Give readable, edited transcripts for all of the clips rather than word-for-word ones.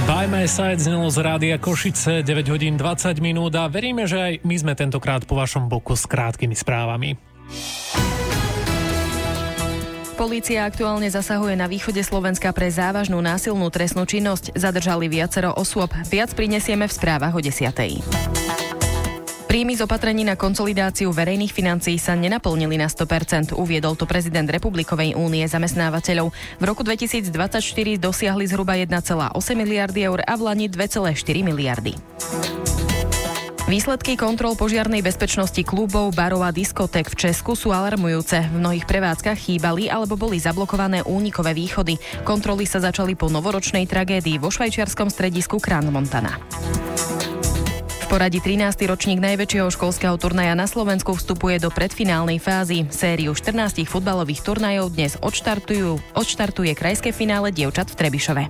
By My Side znelo z Rádia Košice, 9 hodín 20 minút a veríme, že aj my sme tentokrát po vašom boku s krátkými správami. Polícia aktuálne zasahuje na východe Slovenska pre závažnú násilnú trestnú činnosť. Zadržali viacero osôb. Viac prinesieme v správach o 10:00. Príjmy z opatrení na konsolidáciu verejných financií sa nenaplnili na 100%, uviedol to prezident Republikovej únie zamestnávateľov. V roku 2024 dosiahli zhruba 1,8 miliardy eur a v lani 2,4 miliardy. Výsledky kontrol požiarnej bezpečnosti klubov, barov a diskoték v Česku sú alarmujúce. V mnohých prevádzkach chýbali alebo boli zablokované únikové východy. Kontroly sa začali po novoročnej tragédii vo švajčiarskom stredisku Crans-Montana. V poradí 13. ročník najväčšieho školského turnaja na Slovensku vstupuje do predfinálnej fázy. Sériu 14 futbalových turnajov dnes odštartuje krajské finále dievčat v Trebišove.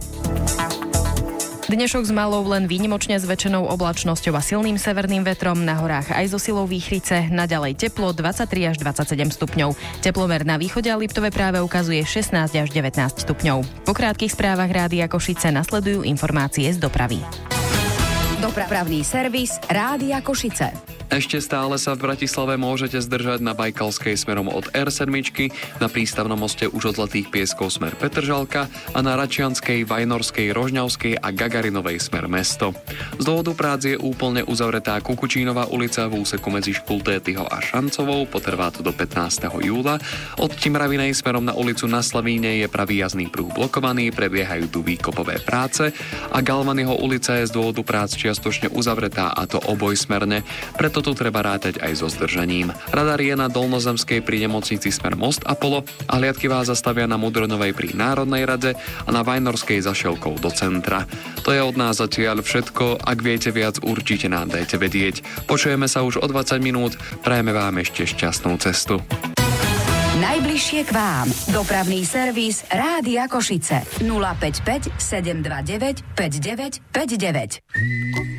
Dnešok s malou len výnimočne zväčšenou oblačnosťou a silným severným vetrom, na horách aj so silou výchrice, naďalej teplo 23 až 27 stupňov. Teplomer na východe a Liptove práve ukazuje 16 až 19 stupňov. Po krátkych správach Rádia Košice nasledujú informácie z dopravy. Dopravný servis Rádia Košice. Ešte stále sa v Bratislave môžete zdržať na Bajkalskej smerom od R7, na prístavnom moste už od Zlatých Pieskov smer Petržalka a na Račianskej, Vajnorskej, Rožňavskej a Gagarinovej smer mesto. Z dôvodu prác je úplne uzavretá Kukučínová ulica v úseku medzi Škultétyho a Šancovou, potrvá to do 15. júla. Od Timravinej smerom na ulicu Na Slavíne je pravý jazdný pruh blokovaný, prebiehajú tu výkopové práce a Galvanyho ulica je z dôvodu prác čiastočne uzavretá, a to obojsmerne, preto tu treba rátať aj so zdržaním. Radar je na Dolnozemskej pri nemocnici smer Most Apollo a hliadky vás zastavia na Mudronovej pri Národnej rade a na Vajnorskej za Šelkou do centra. To je od nás zatiaľ všetko. Ak viete viac, určite nám dajte vedieť. Počujeme sa už o 20 minút. Prajeme vám ešte šťastnú cestu. Najbližšie k vám. Dopravný servis Rádia Košice. 055 729 5959.